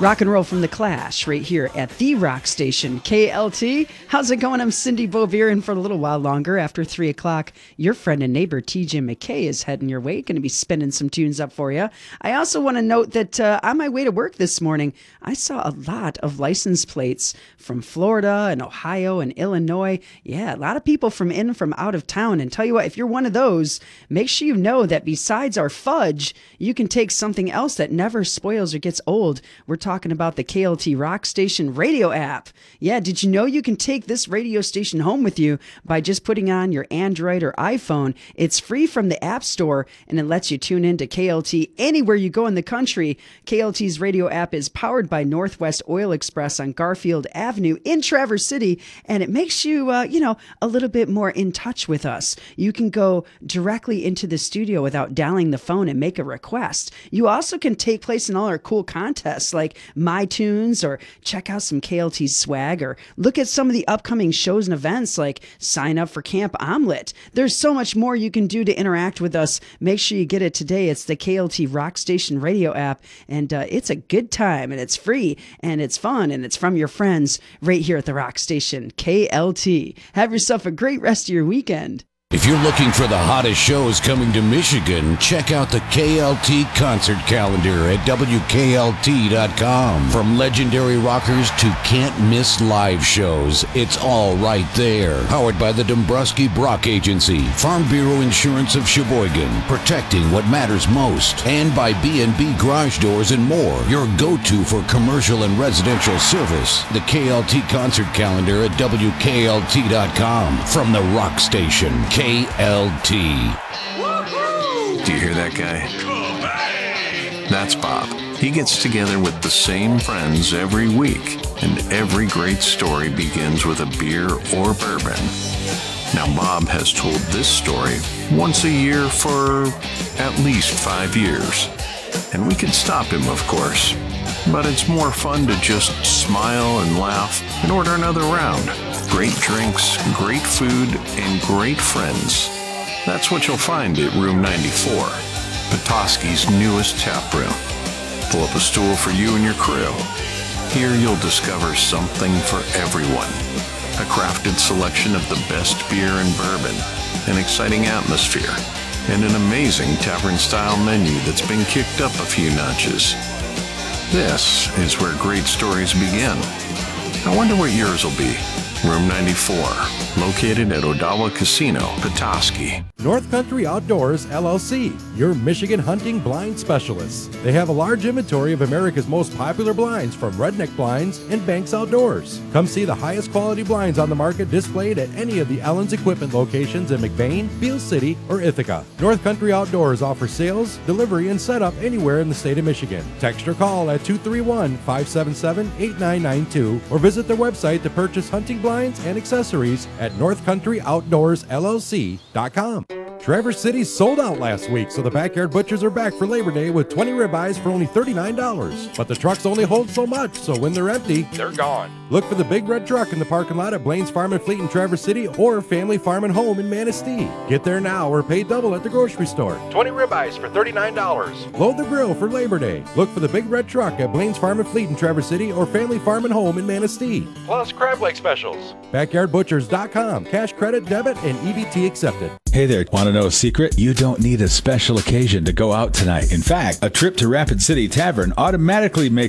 Rock and roll from The Clash right here at the rock station, KLT. How's it going? I'm Cindy Beauvier, and for a little while longer after 3 o'clock, your friend and neighbor TJ McKay is heading your way. Going to be spinning some tunes up for you. I also want to note that on my way to work this morning, I saw a lot of license plates from Florida and Ohio and Illinois. Yeah, a lot of people from in and from out of town. And tell you what, if you're one of those, make sure you know that besides our fudge, you can take something else that never spoils or gets old. We're talking about the KLT Rock Station radio app. Yeah, did you know you can take this radio station home with you by just putting on your Android or iPhone? It's free from the App Store, and it lets you tune in to KLT anywhere you go in the country. KLT's radio app is powered by Northwest Oil Express on Garfield Avenue in Traverse City, and it makes you, a little bit more in touch with us. You can go directly into the studio without dialing the phone and make a request. You also can take place in all our cool contests like My Tunes, or check out some KLT swag, or look at some of the upcoming shows and events like sign up for Camp Omelet. There's so much more you can do to interact with us. Make sure you get it today. It's the KLT Rock Station radio app, and it's a good time, and it's free, and it's fun, and it's from your friends right here at the Rock Station, KLT. Have yourself a great rest of your weekend. If you're looking for the hottest shows coming to Michigan, check out the KLT concert calendar at WKLT.com. From legendary rockers to can't-miss live shows, it's all right there. Powered by the Dombrowski Brock Agency, Farm Bureau Insurance of Sheboygan, protecting what matters most, and by B&B Garage Doors and more, your go-to for commercial and residential service. The KLT concert calendar at WKLT.com. From the Rock Station, KLT. Do you hear that guy? That's Bob. He gets together with the same friends every week, and every great story begins with a beer or bourbon. Now, Bob has told this story once a year for at least 5 years. And we could stop him, of course. But it's more fun to just smile and laugh and order another round. Great drinks, great food, and great friends. That's what you'll find at Room 94, Petoskey's newest tap room. Pull up a stool for you and your crew. Here you'll discover something for everyone. A crafted selection of the best beer and bourbon, an exciting atmosphere, and an amazing tavern-style menu that's been kicked up a few notches. This is where great stories begin. I wonder what yours will be. Room 94, located at Odawa Casino, Petoskey. North Country Outdoors, LLC, your Michigan hunting blind specialists. They have a large inventory of America's most popular blinds, from Redneck Blinds and Banks Outdoors. Come see the highest quality blinds on the market displayed at any of the Ellen's Equipment locations in McBain, Beale City, or Ithaca. North Country Outdoors offers sales, delivery, and setup anywhere in the state of Michigan. Text or call at 231-577-8992 or visit their website to purchase hunting blinds and accessories at NorthCountryOutdoorsLLC.com. Traverse City sold out last week, so the Backyard Butchers are back for Labor Day with 20 ribeyes for only $39. But the trucks only hold so much, so when they're empty, they're gone. Look for the big red truck in the parking lot at Blaine's Farm and Fleet in Traverse City or Family Farm and Home in Manistee. Get there now or pay double at the grocery store. 20 ribeyes for $39. Load the grill for Labor Day. Look for the big red truck at Blaine's Farm and Fleet in Traverse City or Family Farm and Home in Manistee. Plus crab leg specials. BackyardButchers.com. Cash, credit, debit, and EBT accepted. Hey there, want to know a secret? You don't need a special occasion to go out tonight. In fact, a trip to Rapid City Tavern automatically makes